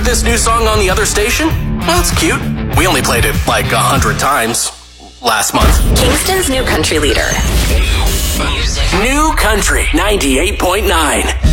this new song on the other station? Well, it's cute. We only played it like 100 times last month. Kingston's new country leader. New Country 98.9.